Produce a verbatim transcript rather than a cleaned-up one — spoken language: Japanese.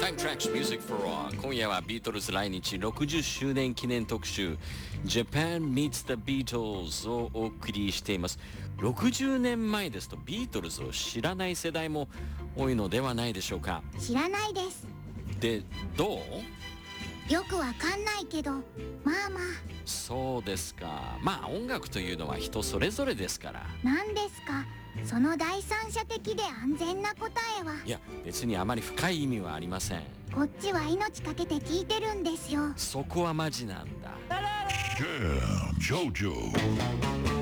Five Tracks Music for All 今夜はビートルズ来日ろくじゅっしゅうねん記念特集 Japan Meets the Beatles をお送りしています。ろくじゅうねんまえですとビートルズを知らない世代も多いのではないでしょうか。 知らないです。 で、どう？ よくわかんないけど、まあまあ。 そうですか。まあ音楽というのは人それぞれですから。 何ですかその第三者的で安全な答えは。 いや別にあまり深い意味はありません。 こっちは命かけて聞いてるんですよ。 そこはマジなんだ。 Damn, JoJo.